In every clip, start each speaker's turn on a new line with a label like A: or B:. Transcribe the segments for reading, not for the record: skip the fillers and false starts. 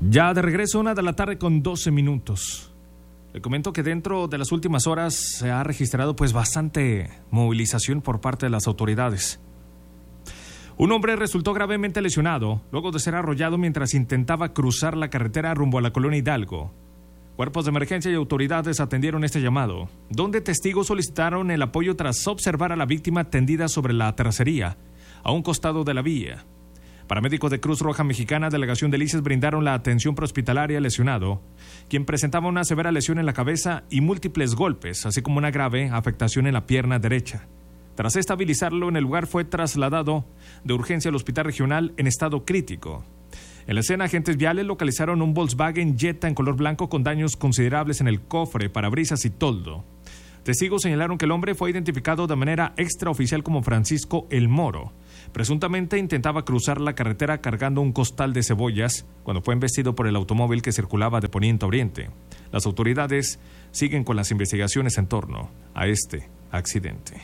A: Ya de regreso, 1:00 p.m. con 12 minutos. Le comento que dentro de las últimas horas se ha registrado bastante movilización por parte de las autoridades. Un hombre resultó gravemente lesionado luego de ser arrollado mientras intentaba cruzar la carretera rumbo a la colonia Hidalgo. Cuerpos de emergencia y autoridades atendieron este llamado, donde testigos solicitaron el apoyo tras observar a la víctima tendida sobre la terracería, a un costado de la vía. Paramédicos de Cruz Roja Mexicana, Delegación de Delicias, brindaron la atención prehospitalaria al lesionado, quien presentaba una severa lesión en la cabeza y múltiples golpes, así como una grave afectación en la pierna derecha. Tras estabilizarlo en el lugar, fue trasladado de urgencia al hospital regional en estado crítico. En la escena, agentes viales localizaron un Volkswagen Jetta en color blanco con daños considerables en el cofre, parabrisas y toldo. Testigos señalaron que el hombre fue identificado de manera extraoficial como Francisco El Moro. Presuntamente intentaba cruzar la carretera cargando un costal de cebollas cuando fue embestido por el automóvil que circulaba de poniente a oriente. Las autoridades siguen con las investigaciones en torno a este accidente.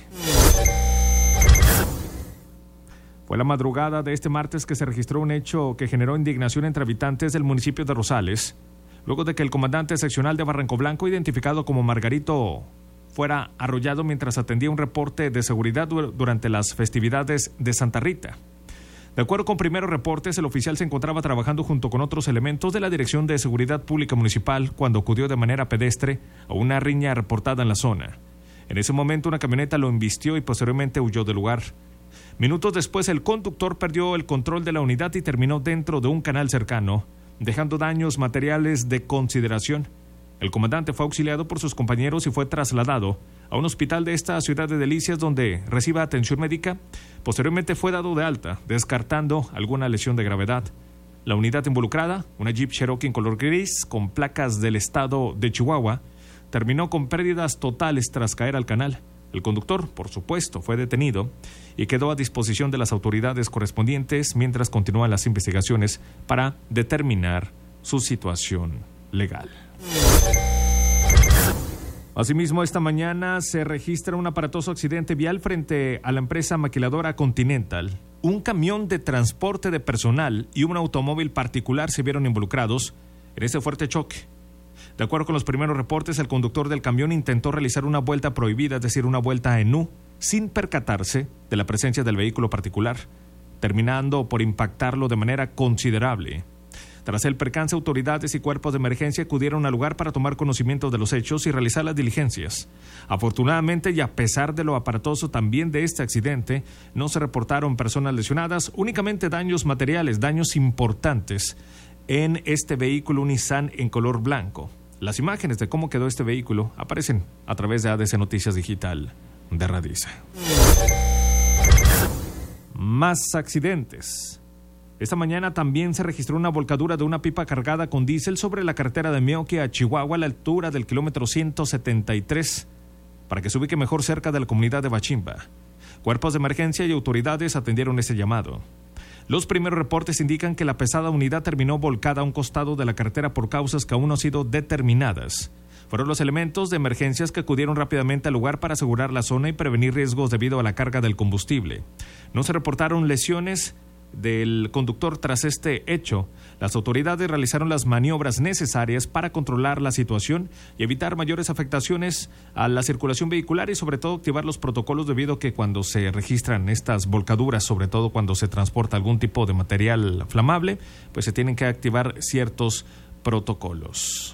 A: Fue la madrugada de este martes que se registró un hecho que generó indignación entre habitantes del municipio de Rosales, luego de que el comandante seccional de Barranco Blanco, identificado como Margarito, fuera arrollado mientras atendía un reporte de seguridad durante las festividades de Santa Rita. De acuerdo con primeros reportes, el oficial se encontraba trabajando junto con otros elementos de la Dirección de Seguridad Pública Municipal cuando acudió de manera pedestre a una riña reportada en la zona. En ese momento, una camioneta lo embistió y posteriormente huyó del lugar. Minutos después, el conductor perdió el control de la unidad y terminó dentro de un canal cercano, dejando daños materiales de consideración. El comandante fue auxiliado por sus compañeros y fue trasladado a un hospital de esta ciudad de Delicias donde reciba atención médica. Posteriormente fue dado de alta, descartando alguna lesión de gravedad. La unidad involucrada, una Jeep Cherokee en color gris con placas del estado de Chihuahua, terminó con pérdidas totales tras caer al canal. El conductor, por supuesto, fue detenido y quedó a disposición de las autoridades correspondientes mientras continúan las investigaciones para determinar su situación legal. Asimismo, esta mañana se registra un aparatoso accidente vial frente a la empresa maquiladora Continental. Un camión de transporte de personal y un automóvil particular se vieron involucrados en este fuerte choque. De acuerdo con los primeros reportes, el conductor del camión intentó realizar una vuelta prohibida, es decir, una vuelta en U, sin percatarse de la presencia del vehículo particular, terminando por impactarlo de manera considerable. Tras el percance, autoridades y cuerpos de emergencia acudieron al lugar para tomar conocimiento de los hechos y realizar las diligencias. Afortunadamente, y a pesar de lo aparatoso también de este accidente, no se reportaron personas lesionadas, únicamente daños materiales, daños importantes en este vehículo Nissan en color blanco. Las imágenes de cómo quedó este vehículo aparecen a través de ADC Noticias Digital de Radiza. Más accidentes. Esta mañana también se registró una volcadura de una pipa cargada con diésel sobre la carretera de Meoque a Chihuahua a la altura del kilómetro 173, para que se ubique mejor cerca de la comunidad de Bachimba. Cuerpos de emergencia y autoridades atendieron ese llamado. Los primeros reportes indican que la pesada unidad terminó volcada a un costado de la carretera por causas que aún no han sido determinadas. Fueron los elementos de emergencias que acudieron rápidamente al lugar para asegurar la zona y prevenir riesgos debido a la carga del combustible. No se reportaron lesiones del conductor tras este hecho. Las autoridades realizaron las maniobras necesarias para controlar la situación y evitar mayores afectaciones a la circulación vehicular y sobre todo activar los protocolos debido a que cuando se registran estas volcaduras, sobre todo cuando se transporta algún tipo de material flamable, pues se tienen que activar ciertos protocolos.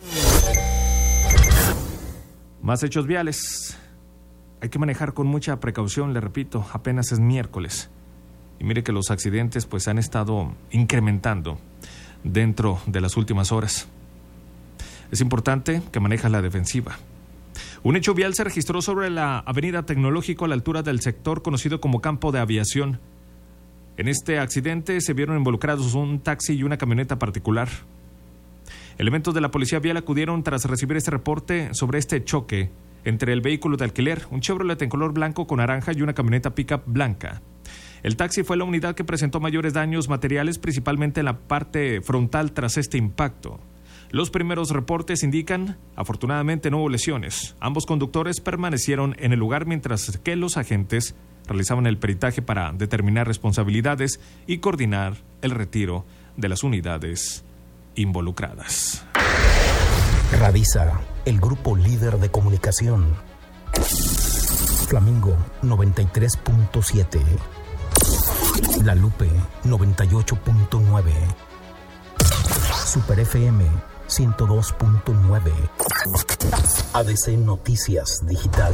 A: Más hechos viales. Hay que manejar con mucha precaución, le repito, apenas es miércoles. Y mire que los accidentes pues han estado incrementando dentro de las últimas horas. Es importante que maneje la defensiva. Un hecho vial se registró sobre la avenida Tecnológico a la altura del sector conocido como Campo de Aviación. En este accidente se vieron involucrados un taxi y una camioneta particular. Elementos de la policía vial acudieron tras recibir este reporte sobre este choque entre el vehículo de alquiler, un Chevrolet en color blanco con naranja y una camioneta pickup blanca. El taxi fue la unidad que presentó mayores daños materiales, principalmente en la parte frontal tras este impacto. Los primeros reportes indican, afortunadamente no hubo lesiones. Ambos conductores permanecieron en el lugar mientras que los agentes realizaban el peritaje para determinar responsabilidades y coordinar el retiro de las unidades involucradas.
B: Radisa, el grupo líder de comunicación. Flamingo 93.7. La Lupe 98.9. Super FM 102.9. ADC Noticias Digital.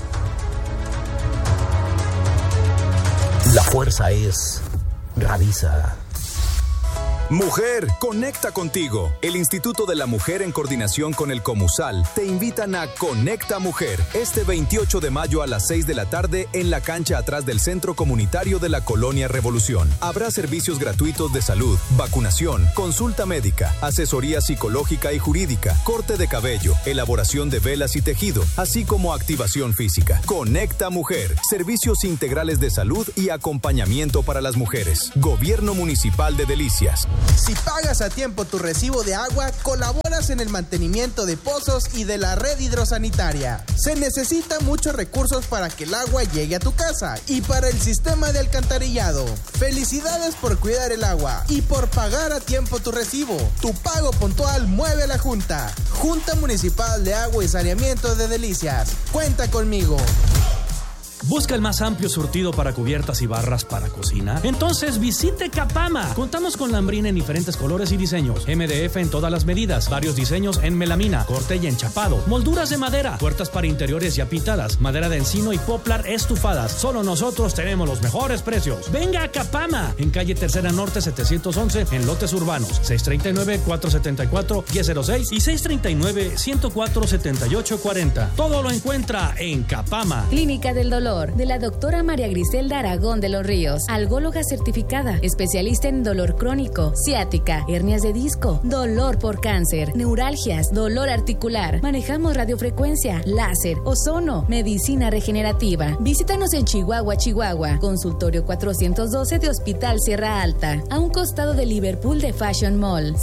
B: La fuerza es Radisa.
C: Mujer, conecta contigo. El Instituto de la Mujer en coordinación con el Comusal te invitan a Conecta Mujer este 28 de mayo a las 6 de la tarde en la cancha atrás del Centro Comunitario de la Colonia Revolución. Habrá servicios gratuitos de salud, vacunación, consulta médica, asesoría psicológica y jurídica, corte de cabello, elaboración de velas y tejido, así como activación física. Conecta Mujer, servicios integrales de salud y acompañamiento para las mujeres. Gobierno Municipal de Delicias.
D: Si pagas a tiempo tu recibo de agua, colaboras en el mantenimiento de pozos y de la red hidrosanitaria. Se necesitan muchos recursos para que el agua llegue a tu casa y para el sistema de alcantarillado. Felicidades por cuidar el agua y por pagar a tiempo tu recibo. Tu pago puntual mueve a la Junta. Junta Municipal de Agua y Saneamiento de Delicias. Cuenta conmigo.
E: ¿Busca el más amplio surtido para cubiertas y barras para cocina? Entonces visite Capama. Contamos con lambrina en diferentes colores y diseños, MDF en todas las medidas, varios diseños en melamina, corte y enchapado, molduras de madera, puertas para interiores ya pintadas, madera de encino y poplar estufadas. Solo nosotros tenemos los mejores precios. Venga a Capama, en calle Tercera Norte 711, en lotes urbanos, 639-474-1006 y 639-104-7840. Todo lo encuentra en Capama.
F: Clínica del Dolor, de la doctora María Griselda Aragón de los Ríos, algóloga certificada, especialista en dolor crónico, ciática, hernias de disco, dolor por cáncer, neuralgias, dolor articular. Manejamos radiofrecuencia, láser, ozono, medicina regenerativa. Visítanos en Chihuahua, Chihuahua, consultorio 412 de Hospital Sierra Alta, a un costado de Liverpool de Fashion Mall,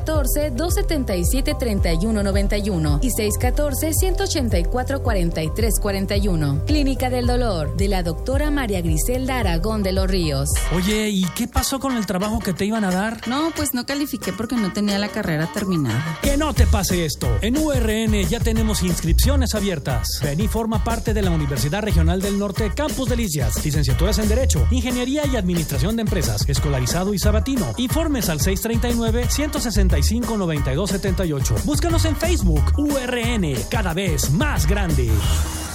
F: 614-277-3191 y 614-184-4341. Clínica del Dolor, de la doctora María Griselda Aragón de los Ríos.
E: Oye, ¿y qué pasó con el trabajo que te iban a dar?
G: No, pues no califiqué porque no tenía la carrera terminada.
E: Que no te pase esto. En URN ya tenemos inscripciones abiertas. Ven y forma parte de la Universidad Regional del Norte Campus Delicias. Licenciaturas en Derecho, Ingeniería y Administración de Empresas, Escolarizado y Sabatino. Informes al 639-165-9278. Búscanos en Facebook. URN, cada vez más grande.